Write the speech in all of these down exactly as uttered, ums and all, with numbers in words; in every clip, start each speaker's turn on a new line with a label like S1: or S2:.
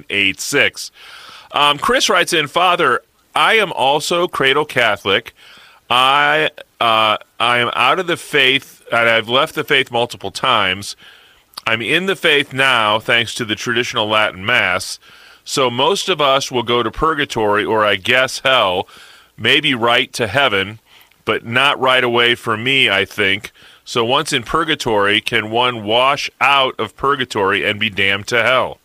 S1: nine eight six. Um, Chris writes in, Father, I am also cradle Catholic. I uh, I am out of the faith, and I've left the faith multiple times. I'm in the faith now, thanks to the traditional Latin Mass. So most of us will go to purgatory, or I guess hell, maybe right to heaven, but not right away for me, I think. So once in purgatory, can one wash out of purgatory and be damned to hell?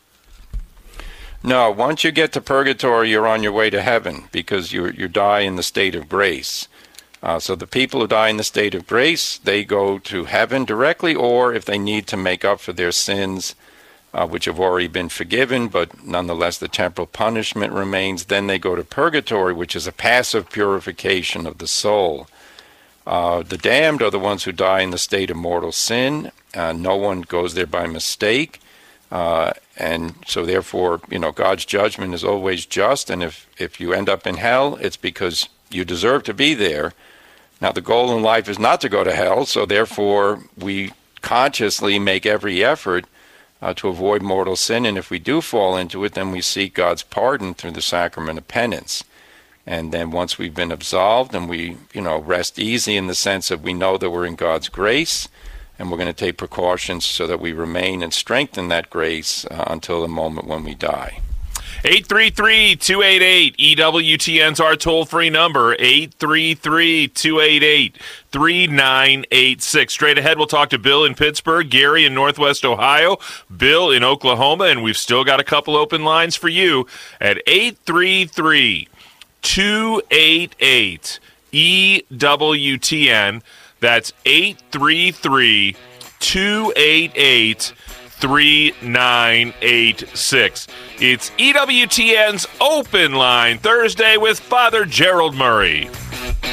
S2: No, once you get to purgatory, you're on your way to heaven, because you you die in the state of grace. Uh, so the people who die in the state of grace, they go to heaven directly, or if they need to make up for their sins, uh, which have already been forgiven, but nonetheless the temporal punishment remains, then they go to purgatory, which is a passive purification of the soul. Uh, the damned are the ones who die in the state of mortal sin. Uh, no one goes there by mistake. Uh, and so therefore, you know, God's judgment is always just, and if, if you end up in hell, it's because you deserve to be there. Now, the goal in life is not to go to hell, so therefore we consciously make every effort uh, to avoid mortal sin, and if we do fall into it, then we seek God's pardon through the sacrament of penance. And then once we've been absolved, and we, you know, rest easy in the sense that we know that we're in God's grace, and we're going to take precautions so that we remain and strengthen that grace uh, until the moment when we die.
S1: eight three three, two eight eight, E W T N's our toll-free number, eight three three, two eight eight, three nine eight six. Straight ahead, we'll talk to Bill in Pittsburgh, Gary in Northwest Ohio, Bill in Oklahoma, and we've still got a couple open lines for you at eight three three, two eight eight, E W T N. That's eight three three, two eight eight, three nine eight six. It's E W T N's Open Line Thursday with Father Gerald Murray.